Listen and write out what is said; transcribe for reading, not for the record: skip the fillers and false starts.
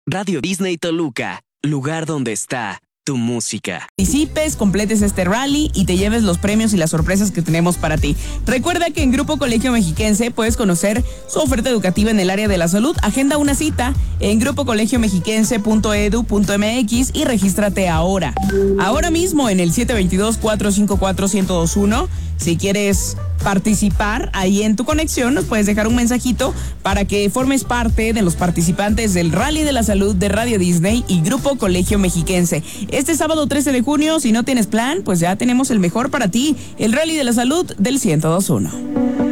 Radio Disney Toluca, lugar donde está tu música. Participes, completes este rally y te lleves los premios y las sorpresas que tenemos para ti. Recuerda que en Grupo Colegio Mexiquense puedes conocer su oferta educativa en el área de la salud. Agenda una cita en grupocolegiomexiquense.edu.mx y regístrate ahora. Ahora mismo en el 722-454-1021. Si quieres participar ahí en tu conexión, nos puedes dejar un mensajito para que formes parte de los participantes del Rally de la Salud de Radio Disney y Grupo Colegio Mexiquense. Este sábado 13 de junio, si no tienes plan, pues ya tenemos el mejor para ti, el Rally de la Salud del 1021.